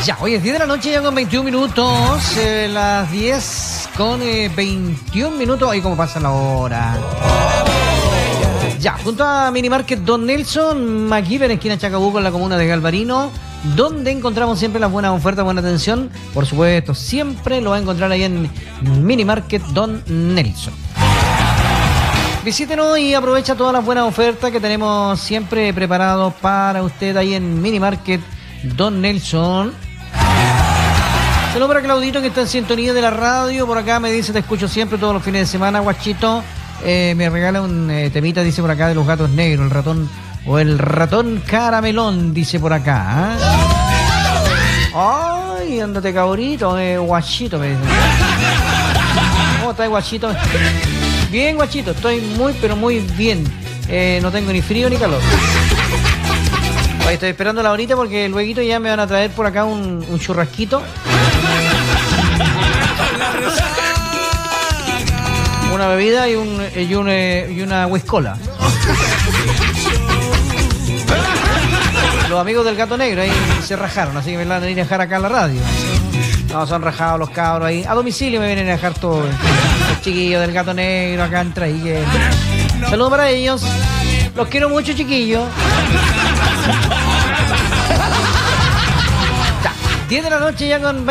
Ya, hoy es 10 de la noche, ya con 21 minutos. Las 10 con 21 minutos. Ahí como pasa la hora. Ya, junto a Minimarket Don Nelson, McKeever, esquina Chacabuco, en la comuna de Galvarino, donde encontramos siempre las buenas ofertas, buena atención. Por supuesto, siempre lo va a encontrar ahí en Minimarket Don Nelson. Visítenos y aprovecha todas las buenas ofertas que tenemos siempre preparados para usted ahí en Minimarket Don Nelson. Saludos para Claudito, que está en sintonía de la radio. Por acá me dice, te escucho siempre todos los fines de semana, guachito. Me regala un temita, dice por acá, de los gatos negros, el ratón o el ratón caramelón, dice por acá. Ay, ándate cabrito, guachito, me dice. ¿Cómo estás, guachito? Bien, guachito, estoy muy, pero muy bien. No tengo ni frío ni calor. Hoy estoy esperando la horita porque luego ya me van a traer por acá un churrasquito. Una bebida y una whiskola. Los amigos del Gato Negro ahí se rajaron, así que me van a venir a dejar acá en la radio. No, son rajados los cabros ahí. A domicilio me vienen a dejar todos los chiquillos del Gato Negro acá en Traiguén. Saludos para ellos. Los quiero mucho, chiquillos. 10 de la noche ya con